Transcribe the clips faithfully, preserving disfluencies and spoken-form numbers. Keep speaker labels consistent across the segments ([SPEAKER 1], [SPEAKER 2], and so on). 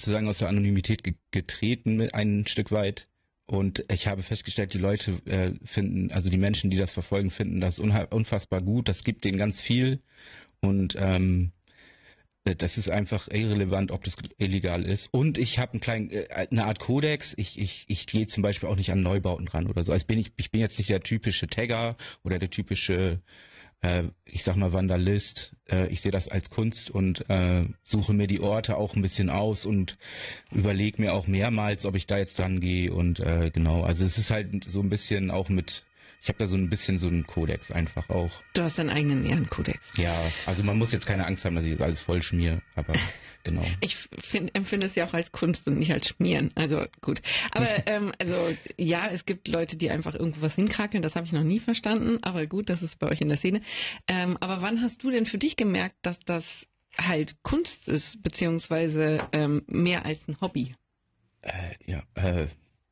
[SPEAKER 1] sozusagen aus der Anonymität ge- getreten, ein Stück weit. Und ich habe festgestellt, die Leute äh, finden, also die Menschen, die das verfolgen, finden das unha- unfassbar gut. Das gibt denen ganz viel. Und ähm, das ist einfach irrelevant, ob das illegal ist. Und ich habe einen kleinen, äh, eine Art Kodex. Ich, ich, ich gehe zum Beispiel auch nicht an Neubauten ran oder so. Also bin ich, ich bin jetzt nicht der typische Tagger oder der typische, äh, ich sag mal, Vandalist. Äh, ich sehe das als Kunst und äh, suche mir die Orte auch ein bisschen aus und überlege mir auch mehrmals, ob ich da jetzt dran gehe. Und äh, genau, also es ist halt so ein bisschen auch mit, ich habe da so ein bisschen so einen Kodex einfach auch.
[SPEAKER 2] Du hast deinen eigenen Ehrenkodex.
[SPEAKER 1] Ja, also man muss jetzt keine Angst haben, dass ich das alles voll schmier, aber genau.
[SPEAKER 2] Ich find, empfinde es ja auch als Kunst und nicht als Schmieren. Also gut. Aber ähm, also ja, es gibt Leute, die einfach irgendwo was hinkrakeln. Das habe ich noch nie verstanden. Aber gut, das ist bei euch in der Szene. Ähm, aber wann hast du denn für dich gemerkt, dass das halt Kunst ist, beziehungsweise ähm, mehr als ein Hobby?
[SPEAKER 1] Äh, ja, äh,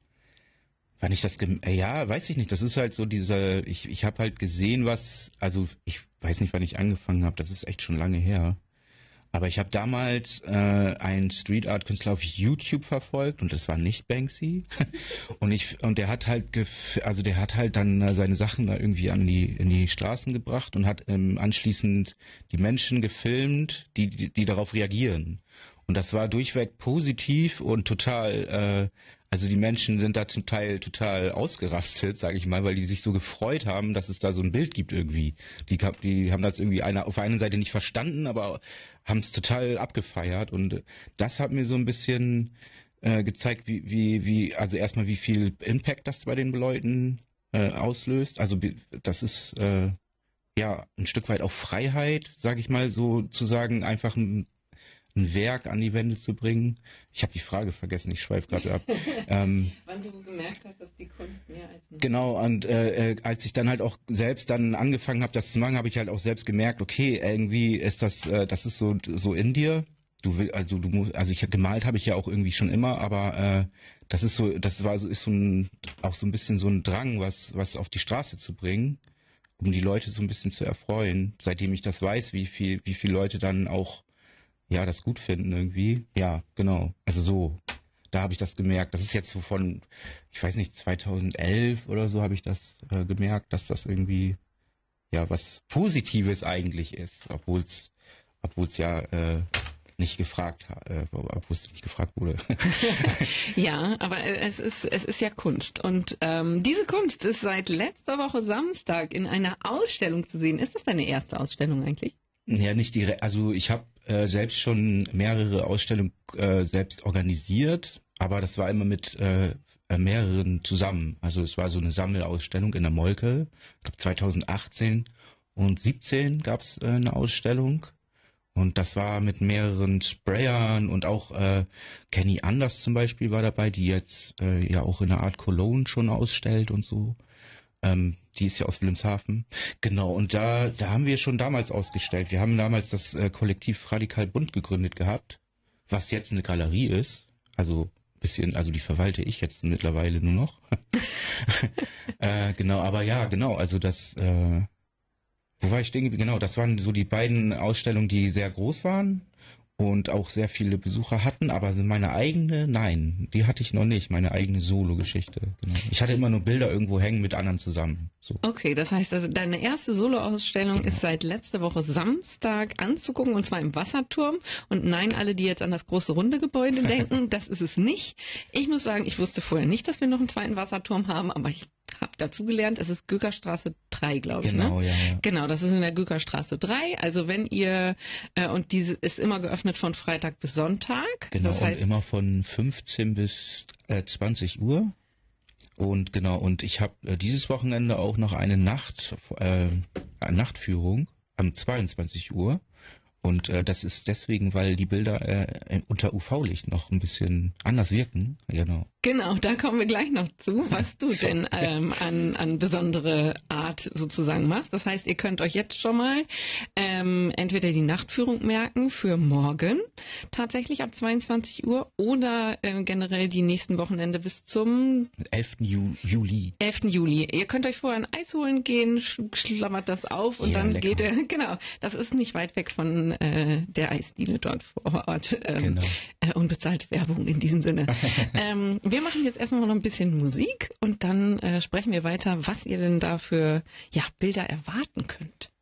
[SPEAKER 1] wann ich das, gem- äh, ja, weiß ich nicht. Das ist halt so diese, ich, ich habe halt gesehen, was, also ich weiß nicht, wann ich angefangen habe. Das ist echt schon lange her. Aber ich habe damals äh, einen Street Art Künstler auf YouTube verfolgt und das war nicht Banksy. und ich und der hat halt gef- also der hat halt dann äh, seine Sachen da irgendwie an die in die Straßen gebracht und hat ähm, anschließend die Menschen gefilmt, die, die die darauf reagieren. Und das war durchweg positiv und total, äh, also die Menschen sind da zum Teil total ausgerastet, sage ich mal, weil die sich so gefreut haben, dass es da so ein Bild gibt irgendwie. Die, ka- die haben das irgendwie einer auf der einen Seite nicht verstanden, aber haben es total abgefeiert. Und das hat mir so ein bisschen äh, gezeigt, wie, wie, wie, also erstmal wie viel Impact das bei den Leuten äh, auslöst. Also bi- das ist äh, ja ein Stück weit auch Freiheit, sage ich mal, so zu sagen, einfach ein ein Werk an die Wände zu bringen. Ich habe die Frage vergessen, ich schweife gerade ab. ähm,
[SPEAKER 2] Wann du gemerkt hast, dass die Kunst mehr als ein
[SPEAKER 1] genau, und äh, äh, als ich dann halt auch selbst dann angefangen habe, das zu machen, habe ich halt auch selbst gemerkt, okay, irgendwie ist das, äh, das ist so so in dir. Du will, also du musst, also ich gemalt habe ich ja auch irgendwie schon immer, aber äh, das ist so, das war so, ist so ein, auch so ein bisschen so ein Drang, was was auf die Straße zu bringen, um die Leute so ein bisschen zu erfreuen. Seitdem ich das weiß, wie viel wie viele Leute dann auch ja, das gut finden irgendwie. Ja, genau. Also so, da habe ich das gemerkt. Das ist jetzt so von, ich weiß nicht, zweitausendelf oder so habe ich das äh, gemerkt, dass das irgendwie ja was Positives eigentlich ist, obwohl es obwohl es ja äh, nicht gefragt ha- äh, obwohl es nicht gefragt wurde.
[SPEAKER 2] Ja, aber es ist, es ist ja Kunst. Und ähm, diese Kunst ist seit letzter Woche Samstag in einer Ausstellung zu sehen. Ist das deine erste Ausstellung eigentlich?
[SPEAKER 1] Ja, nicht direkt. Also ich habe äh, selbst schon mehrere Ausstellungen äh, selbst organisiert, aber das war immer mit äh, äh, mehreren zusammen. Also es war so eine Sammelausstellung in der Molke. Ich glaube zweitausendachtzehn und siebzehn gab es äh, eine Ausstellung. Und das war mit mehreren Sprayern und auch äh, Kenny Anders zum Beispiel war dabei, die jetzt äh, ja auch in einer Art Cologne schon ausstellt und so. Ähm, die ist ja aus Wilhelmshaven. Genau, und da, da haben wir schon damals ausgestellt. Wir haben damals das äh, Kollektiv Radikal Bunt gegründet gehabt, was jetzt eine Galerie ist. Also bisschen, also die verwalte ich jetzt mittlerweile nur noch. äh, genau, aber ja, genau, also das, äh, wo war ich stehen geblieben? Genau, das waren so die beiden Ausstellungen, die sehr groß waren und auch sehr viele Besucher hatten, aber meine eigene, nein, die hatte ich noch nicht, meine eigene Solo-Geschichte. Genau. Ich hatte immer nur Bilder irgendwo hängen mit anderen zusammen. So.
[SPEAKER 2] Okay, das heißt also, deine erste Solo-Ausstellung
[SPEAKER 1] Genau.
[SPEAKER 2] ist seit letzter Woche Samstag anzugucken, und zwar im Wasserturm. Und nein, alle, die jetzt an das große runde Gebäude denken, das ist es nicht. Ich muss sagen, ich wusste vorher nicht, dass wir noch einen zweiten Wasserturm haben, aber ich habe dazu gelernt, es ist Gökerstraße drei, glaube ich.
[SPEAKER 1] Genau,
[SPEAKER 2] ne?
[SPEAKER 1] ja, ja.
[SPEAKER 2] Genau, das ist in der Gökerstraße drei. Also wenn ihr, äh, und diese ist immer geöffnet von Freitag bis Sonntag.
[SPEAKER 1] Genau,
[SPEAKER 2] das heißt,
[SPEAKER 1] und immer von fünfzehn bis äh, zwanzig Uhr. Und genau, und ich habe äh, dieses Wochenende auch noch eine Nacht, äh, eine Nachtführung am zweiundzwanzig Uhr. Und äh, das ist deswegen, weil die Bilder äh, unter U V-Licht noch ein bisschen anders wirken. Genau.
[SPEAKER 2] Genau, da kommen wir gleich noch zu, was du denn ähm, an, an besondere Art sozusagen machst. Das heißt, ihr könnt euch jetzt schon mal ähm, entweder die Nachtführung merken für morgen, tatsächlich ab zweiundzwanzig Uhr, oder äh, generell die nächsten Wochenende bis zum
[SPEAKER 1] elften Juli.
[SPEAKER 2] elften Juli. Ihr könnt euch vorher ein Eis holen gehen, sch- schlammert das auf und
[SPEAKER 1] Ja,
[SPEAKER 2] dann
[SPEAKER 1] lecker.
[SPEAKER 2] geht ihr, genau, das ist nicht weit weg von äh, der Eisdiele dort vor Ort. Ähm,
[SPEAKER 1] Genau.
[SPEAKER 2] äh, unbezahlte Werbung in diesem Sinne. ähm, wir machen jetzt erstmal noch ein bisschen Musik und dann äh, sprechen wir weiter, was ihr denn da für ja, Bilder erwarten könnt.